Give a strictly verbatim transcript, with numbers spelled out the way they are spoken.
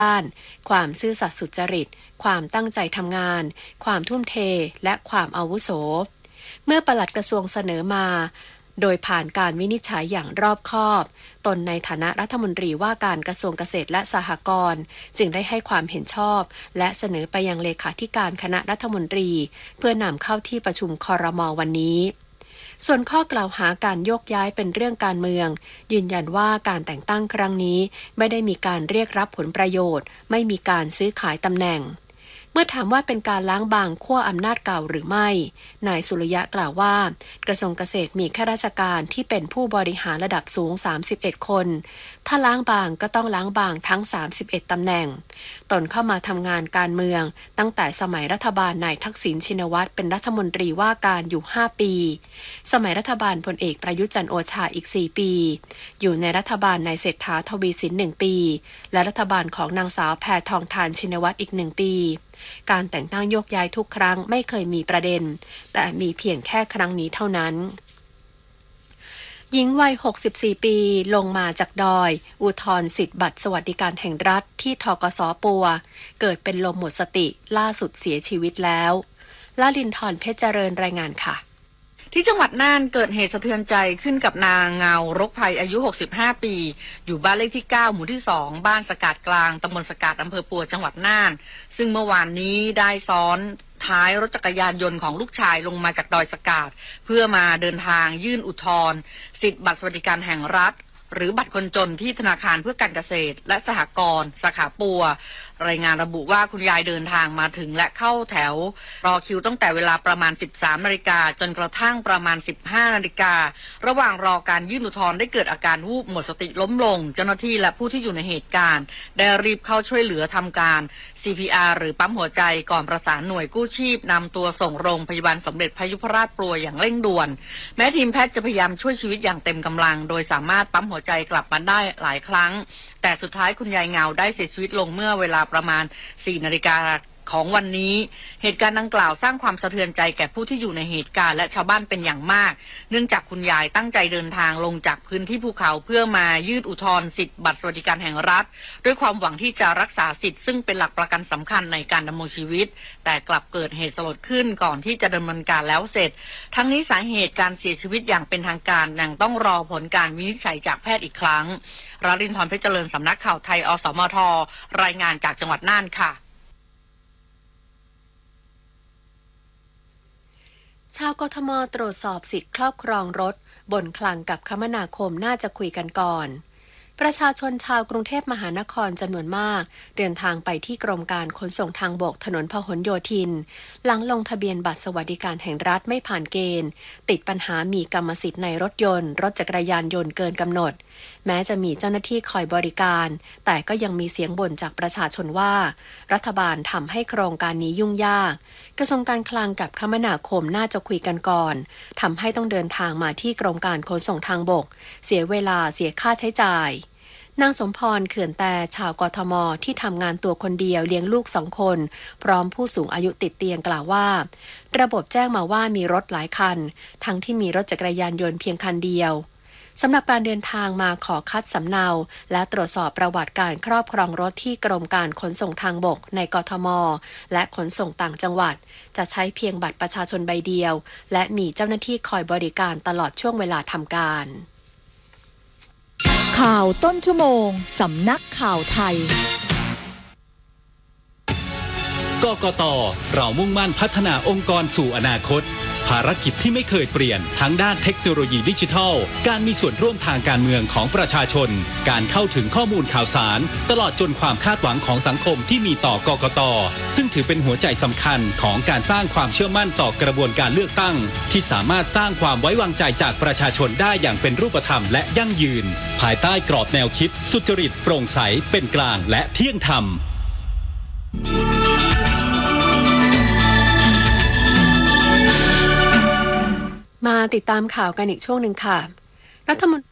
ด้านความซื่อสัตย์สุจริตความตั้งใจทำงานความทุ่มเทและความอาวุโสเมื่อปลัดกระทรวงเสนอมาโดยผ่านการวินิจฉัยอย่างรอบคอบตนในฐานะรัฐมนตรีว่าการกระทรวงเกษตรและสหกรณ์จึงได้ให้ความเห็นชอบและเสนอไปยังเลขาธิการคณะรัฐมนตรีเพื่อนำเข้าที่ประชุมครม.วันนี้ส่วนข้อกล่าวหาการโยกย้ายเป็นเรื่องการเมืองยืนยันว่าการแต่งตั้งครั้งนี้ไม่ได้มีการเรียกรับผลประโยชน์ไม่มีการซื้อขายตำแหน่งเมื่อถามว่าเป็นการล้างบางขั้วอำนาจเก่าหรือไม่นายสุริยะกล่าวว่ากระทรวงเกษตรมีข้าราชการที่เป็นผู้บริหารระดับสูงสามสิบเอ็ดคนถ้าล้างบางก็ต้องล้างบางทั้งสามสิบเอ็ดตำแหน่งตนเข้ามาทำงานการเมืองตั้งแต่สมัยรัฐบาลนายทักษิณชินวัตรเป็นรัฐมนตรีว่าการอยู่ห้าปีสมัยรัฐบาลพลเอกประยุทธ์จันทร์โอชาอีกสี่ปีอยู่ในรัฐบาลนายเศรษฐาทวีสินหนึ่งปีและรัฐบาลของนางสาวแพทองธารชินวัตรอีกหนึ่งปีการแต่งตั้งโยกย้ายทุกครั้งไม่เคยมีประเด็นแต่มีเพียงแค่ครั้งนี้เท่านั้นหญิงวัยหกสิบสี่ปีลงมาจากดอยอุทธรณ์สิทธิบัตรสวัสดิการแห่งรัฐที่ธกส.ปัวเกิดเป็นลมหมดสติล่าสุดเสียชีวิตแล้วลลินทร์เพชรเจริญรายงานค่ะที่จังหวัดน่านเกิดเหตุสะเทือนใจขึ้นกับนางเงารกภัยอายุหกสิบห้าปีอยู่บ้านเลขที่เก้าหมู่ที่สองบ้านสกาดกลางตำบลสกาดอำเภอปัวจังหวัดน่านซึ่งเมื่อวานนี้ได้ซ้อนท้ายรถจักรยานยนต์ของลูกชายลงมาจากดอยสกาดเพื่อมาเดินทางยื่นอุทธรณ์สิทธิบัตรสวัสดิการแห่งรัฐหรือบัตรคนจนที่ธนาคารเพื่อการเกษตรและสหกรณ์สาขาปัวรายงานระบุว่าคุณยายเดินทางมาถึงและเข้าแถวรอคิวตั้งแต่เวลาประมาณ สิบสามนาฬิกาจนกระทั่งประมาณ สิบห้านาฬิการะหว่างรอการยื่นอุทธรณ์ได้เกิดอาการวูบหมดสติล้มลงเจ้าหน้าที่และผู้ที่อยู่ในเหตุการณ์ได้รีบเข้าช่วยเหลือทำการ ซี พี อาร์ หรือปั๊มหัวใจก่อนประสานหน่วยกู้ชีพนำตัวส่งโรงพยาบาลสมเด็จพระยุพราชปัวอย่างเร่งด่วนแม้ทีมแพทย์จะพยายามช่วยชีวิตอย่างเต็มกำลังโดยสามารถปั๊มหัวใจกลับมาได้หลายครั้งแต่สุดท้ายคุณยายเงาได้เสียชีวิตลงเมื่อเวลาประมาณสี่นาฬิกาของวันนี้เหตุการณ์ดังกล่าวสร้างความสะเทือนใจแก่ผู้ที่อยู่ในเหตุการณ์และชาวบ้านเป็นอย่างมากเนื่องจากคุณยายตั้งใจเดินทางลงจากพื้นที่ภูเขาเพื่อมายื่นอุทธรณ์สิทธิบัตรสวัสดิการแห่งรัฐด้วยความหวังที่จะรักษาสิทธิ์ซึ่งเป็นหลักประกันสำคัญในการดำรงชีวิตแต่กลับเกิดเหตุสลดขึ้นก่อนที่จะดำเนินการแล้วเสร็จทั้งนี้สาเหตุการเสียชีวิตอย่างเป็นทางการยังต้องรอผลการวินิจฉัยจากแพทย์อีกครั้งรลินทร์เพชรเจริญสำนักข่าวไทยอสมทรายงานจากจังหวัดน่านค่ะชาวกทม.ตรวจสอบสิทธิครอบครองรถบ่นคลังกับคมนาคมน่าจะคุยกันก่อนประชาชนชาวกรุงเทพมหานครจำนวนมากเดินทางไปที่กรมการขนส่งทางบกถนนพหลโยธินหลังลงทะเบียนบัตรสวัสดิการแห่งรัฐไม่ผ่านเกณฑ์ติดปัญหามีกรรมสิทธิ์ในรถยนต์รถจักรยานยนต์เกินกำหนดแม้จะมีเจ้าหน้าที่คอยบริการแต่ก็ยังมีเสียงบ่นจากประชาชนว่ารัฐบาลทำให้โครงการนี้ยุ่งยากกระทรวงการคลังกับคมนาคมน่าจะคุยกันก่อนทำให้ต้องเดินทางมาที่กรมการขนส่งทางบกเสียเวลาเสียค่าใช้จ่ายนางสมพรเขื่อนแต่ชาวกทม.ที่ทำงานตัวคนเดียวเลี้ยงลูกสองคนพร้อมผู้สูงอายุติดเตียงกล่าวว่าระบบแจ้งมาว่ามีรถหลายคันทั้งที่มีรถจักรยานยนต์เพียงคันเดียวสำหรับการเดินทางมาขอคัดสำเนาและตรวจสอบประวัติการครอบครองรถที่กรมการขนส่งทางบกในกทม.และขนส่งต่างจังหวัดจะใช้เพียงบัตรประชาชนใบเดียวและมีเจ้าหน้าที่คอยบริการตลอดช่วงเวลาทำการข่าวต้นชั่วโมงสำนักข่าวไทยกกต.เรามุ่งมั่นพัฒนาองค์กรสู่อนาคตภารกิจที่ไม่เคยเปลี่ยนทั้งด้านเทคโนโลยีดิจิทัลการมีส่วนร่วมทางการเมืองของประชาชนการเข้าถึงข้อมูลข่าวสารตลอดจนความคาดหวังของสังคมที่มีต่อกกต.ซึ่งถือเป็นหัวใจสำคัญของการสร้างความเชื่อมั่นต่อกระบวนการเลือกตั้งที่สามารถสร้างความไว้วางใจจากประชาชนได้อย่างเป็นรูปธรรมและยั่งยืนภายใต้กรอบแนวคิดสุจริตโปร่งใสเป็นกลางและเที่ยงธรรมมาติดตามข่าวกันอีกช่วงหนึ่งค่ะรัฐมนตรี